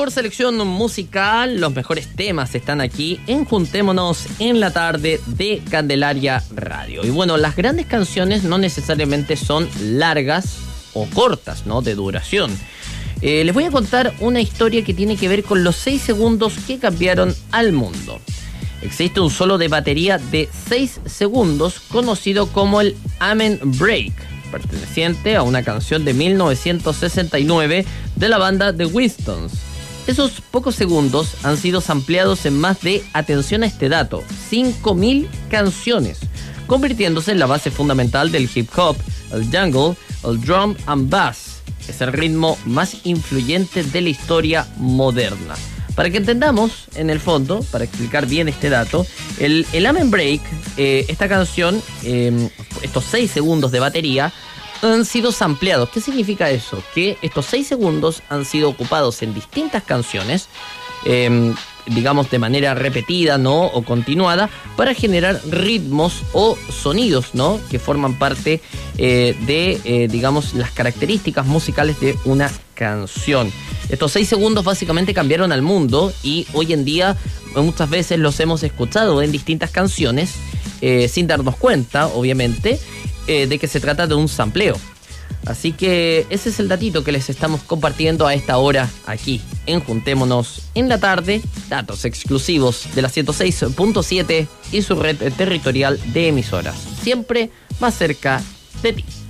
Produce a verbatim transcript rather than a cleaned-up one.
mejor selección musical, los mejores temas están aquí en Juntémonos en la Tarde de Candelaria Radio. Y bueno, las grandes canciones no necesariamente son largas o cortas, ¿no? De duración. Eh, les voy a contar una historia que tiene que ver con los seis segundos que cambiaron al mundo. Existe un solo de batería de seis segundos conocido como el Amen Break, perteneciente a una canción de mil novecientos sesenta y nueve de la banda The Winstons. Esos pocos segundos han sido sampleados en más de, atención a este dato, cinco mil canciones, convirtiéndose en la base fundamental del hip hop, el jungle, el drum and bass. Es el ritmo más influyente de la historia moderna. Para que entendamos, en el fondo, para explicar bien este dato, el, el Amen Break, eh, esta canción, eh, estos seis segundos de batería, han sido sampleados. ¿Qué significa eso? Que estos seis segundos han sido ocupados en distintas canciones, eh, digamos de manera repetida, ¿no? O continuada, para generar ritmos o sonidos, ¿no? Que forman parte eh, de, eh, digamos, las características musicales de una canción. Estos seis segundos básicamente cambiaron al mundo y hoy en día muchas veces los hemos escuchado en distintas canciones eh, sin darnos cuenta, obviamente, eh, de que se trata de un sampleo. Así que ese es el datito que les estamos compartiendo a esta hora aquí en Juntémonos en la Tarde. Datos exclusivos de la ciento seis punto siete y su red territorial de emisoras. Siempre más cerca de ti.